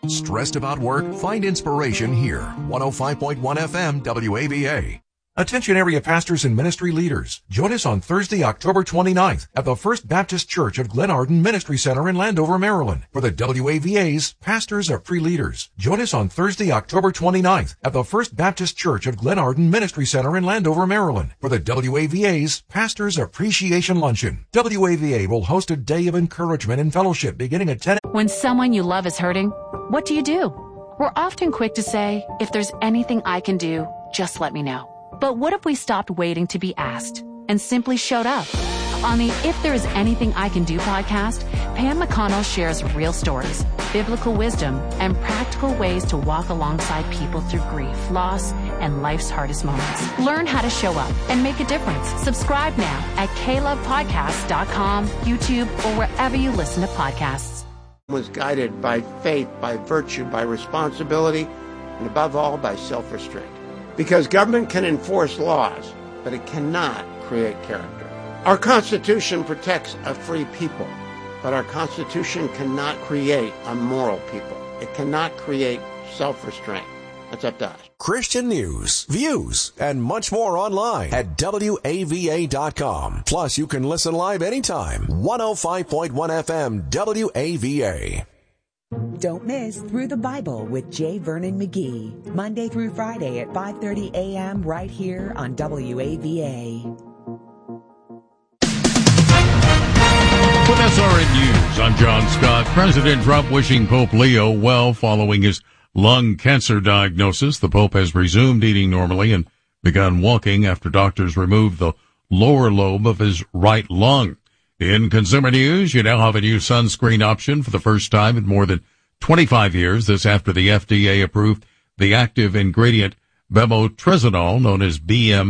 Stressed about work? Find inspiration here. 105.1 FM WAVA. Attention area pastors and ministry leaders. Join us on Thursday, October 29th at the First Baptist Church of Glenarden Ministry Center in Landover, Maryland for the WAVA's Pastors Are Free Leaders. Join us on Thursday, October 29th at the First Baptist Church of Glenarden Ministry Center in Landover, Maryland for the WAVA's Pastors Appreciation Luncheon. WAVA will host a day of encouragement and fellowship beginning at 10. When someone you love is hurting, what do? We're often quick to say, if there's anything I can do, just let me know. But what if we stopped waiting to be asked and simply showed up? On the If There Is Anything I Can Do podcast, Pam McConnell shares real stories, biblical wisdom, and practical ways to walk alongside people through grief, loss, and life's hardest moments. Learn how to show up and make a difference. Subscribe now at KLovePodcast.com, YouTube, or wherever you listen to podcasts. Was guided by faith, by virtue, by responsibility, and above all, by self-restraint. Because government can enforce laws, but it cannot create character. Our Constitution protects a free people, but our Constitution cannot create a moral people. It cannot create self-restraint. That's up to us. Christian news, views, and much more online at WAVA.com. Plus, you can listen live anytime. 105.1 FM WAVA. Don't miss Through the Bible with J. Vernon McGee, Monday through Friday at 5:30 a.m. right here on WAVA. With SRN News, I'm John Scott. President Trump wishing Pope Leo well following his lung cancer diagnosis. The Pope has resumed eating normally and begun walking after doctors removed the lower lobe of his right lung. In consumer news, you now have a new sunscreen option for the first time in more than 25 years. This after the FDA approved the active ingredient bemotrexidol, known as BM